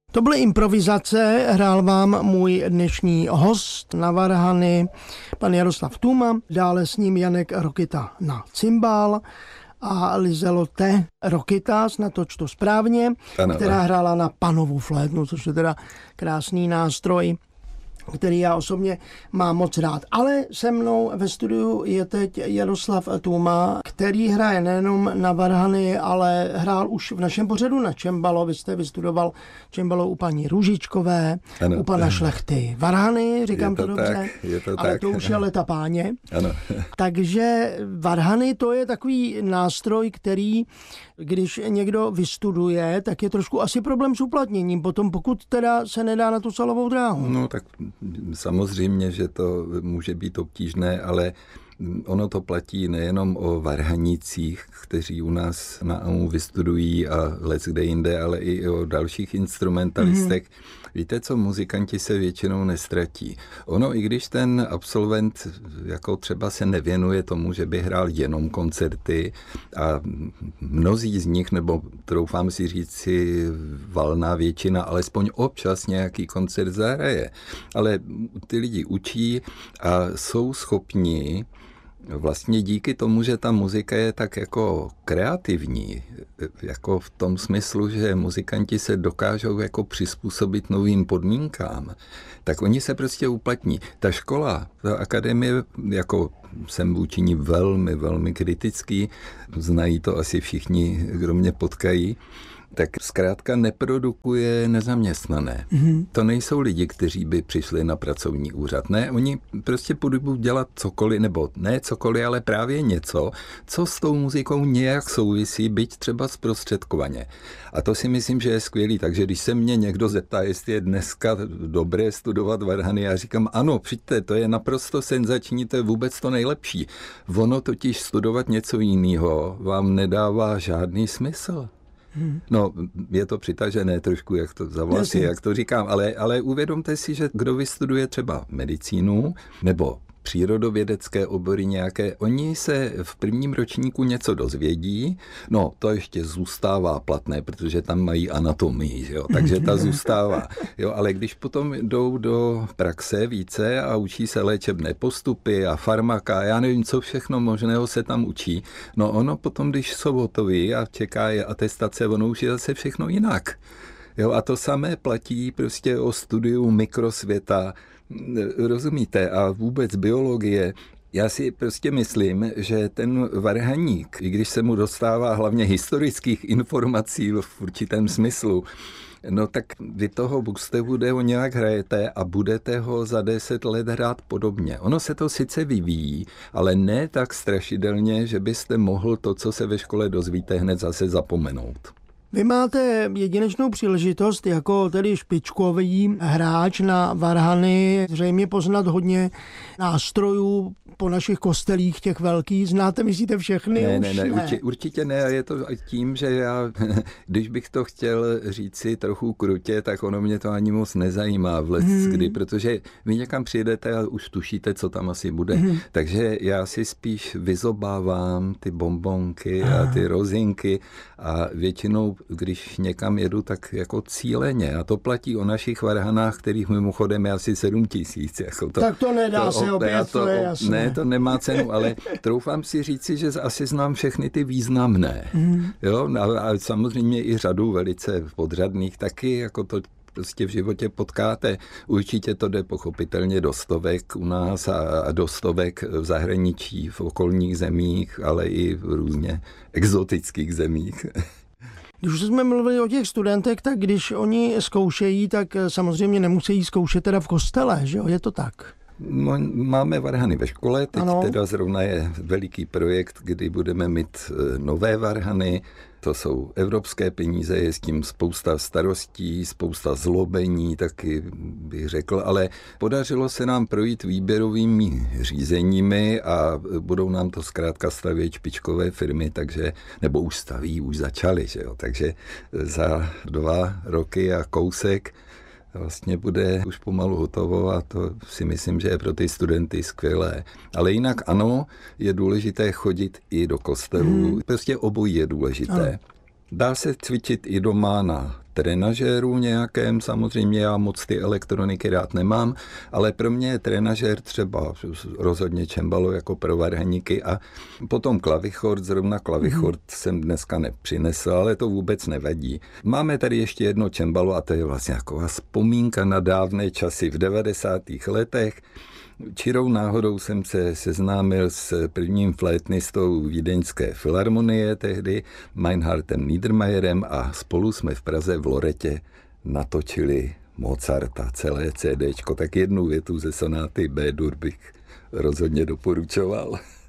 To byly improvizace, hrál vám můj dnešní host na varhany, pan Jaroslav Tůma, dále s ním Janek Rokita na cymbál a Lizelotte Rokita, snad to čtu správně, ano, která hrála na panovou flétnu, což je teda krásný nástroj, který já osobně mám moc rád. Ale se mnou ve studiu je teď Jaroslav Tůma, který hraje nejenom na varhany, ale hrál už v našem pořadu na čembalo. Vy jste vystudoval čembalo u paní Růžičkové, ano, u pana Šlechty. Varhany, říkám to dobře, ale to už je leta páně. Ano. Takže varhany to je takový nástroj, který, když někdo vystuduje, tak je trošku asi problém s uplatněním. Potom pokud teda se nedá na tu solovou dráhu. No tak samozřejmě, že to může být obtížné, ale ono to platí nejenom o varhanících, kteří u nás na AMU vystudují a leckde jinde, ale i o dalších instrumentalistech. Víte co, muzikanti se většinou nestratí. Ono, i když ten absolvent jako třeba se nevěnuje tomu, že by hrál jenom koncerty a mnozí z nich, nebo troufám si říct si valná většina, alespoň občas nějaký koncert zahraje. Ale ty lidi učí a jsou schopni vlastně díky tomu, že ta muzika je tak jako kreativní, jako v tom smyslu, že muzikanti se dokážou jako přizpůsobit novým podmínkám, tak oni se prostě uplatní. Ta škola, ta akademie, jako jsem vůči ní velmi, velmi kritický, znají to asi všichni, kdo mě potkají, tak zkrátka neprodukuje nezaměstnané. To nejsou lidi, kteří by přišli na pracovní úřad. Ne, oni prostě budou dělat cokoliv, nebo ne cokoliv, ale právě něco, co s tou muzikou nějak souvisí, byť třeba zprostředkovaně. A to si myslím, že je skvělý. Takže když se mě někdo zeptá, jestli je dneska dobré studovat varhany, já říkám, ano, přijďte, to je naprosto senzační, to je vůbec to nejlepší. Ono totiž studovat něco jiného vám nedává žádný smysl. No, je to přitažené trošku, jak to za vlasy, jak to říkám, ale uvědomte si, že kdo vystuduje třeba medicínu nebo přírodovědecké obory nějaké, oni se v prvním ročníku něco dozvědí, no to ještě zůstává platné, protože tam mají anatomii, jo, takže ta zůstává, jo, ale když potom jdou do praxe více a učí se léčebné postupy a farmaka, já nevím, co všechno možného se tam učí, no ono potom, když jsou hotoví a čeká je atestace, ono už je zase všechno jinak. Jo, a to samé platí prostě o studiu mikrosvěta, rozumíte, a vůbec biologie. Já si prostě myslím, že ten varhaník, i když se mu dostává hlavně historických informací v určitém smyslu, no tak vy toho Buxtehudeho nějak hrajete a budete ho za 10 let hrát podobně. Ono se to sice vyvíjí, ale ne tak strašidelně, že byste mohl to, co se ve škole dozvíte, hned zase zapomenout. Vy máte jedinečnou příležitost jako tedy špičkový hráč na varhany zřejmě poznat hodně nástrojů po našich kostelích, těch velkých. Znáte, myslíte všechny? Ne, určitě ne. A je to tím, že já, když bych to chtěl říci trochu krutě, tak ono mě to ani moc nezajímá kdy, protože vy někam přijedete a už tušíte, co tam asi bude. Takže já si spíš vyzobávám ty bonbonky a ty rozinky a většinou, když někam jedu, tak jako cíleně. A to platí o našich varhanách, kterých mimochodem je asi 7 000. Jako tak to nedá se opět, to je jasné. Ne, to nemá cenu, ale troufám si říci, že asi znám všechny ty významné. Jo? A samozřejmě i řadu velice podřadných taky, jako to prostě v životě potkáte. Určitě to jde pochopitelně do stovek u nás a do stovek v zahraničí, v okolních zemích, ale i v různě exotických zemích. Když jsme mluvili o těch studentech, tak když oni zkoušejí, tak samozřejmě nemusí zkoušet teda v kostele, že jo? Je to tak? Máme varhany ve škole, teď teda zrovna je veliký projekt, kdy budeme mít nové varhany. To jsou evropské peníze, je s tím spousta starostí, spousta zlobení, taky bych řekl, ale podařilo se nám projít výběrovými řízeními a budou nám to zkrátka stavět špičkové firmy, takže, nebo už staví, už začali, že jo, takže za 2 roky a kousek vlastně bude už pomalu hotovo a to si myslím, že je pro ty studenty skvělé. Ale jinak ano, je důležité chodit i do kostelů. Prostě obojí je důležité. Dá se cvičit i doma na trenažéru nějakém, samozřejmě já moc ty elektroniky rád nemám, ale pro mě je trenažér třeba rozhodně cembalo jako pro varhaníky a potom klavichord, zrovna klavichord jsem dneska nepřinesl, ale to vůbec nevadí. Máme tady ještě jedno cembalo a to je vlastně taková vzpomínka na dávné časy v 90. letech. Čirou náhodou jsem se seznámil s prvním flétnistou Vídeňské filharmonie tehdy, Meinhardem Niedermayerem a spolu jsme v Praze v Loretě natočili Mozarta, celé CDčko, tak jednu větu ze sonáty B-dur bych rozhodně doporučoval.